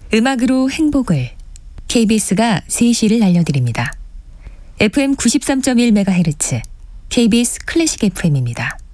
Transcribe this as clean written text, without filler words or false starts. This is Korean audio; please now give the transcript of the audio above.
음악으로 행복을 KBS가 3시를 알려드립니다. FM 93.1MHz KBS 클래식 FM입니다.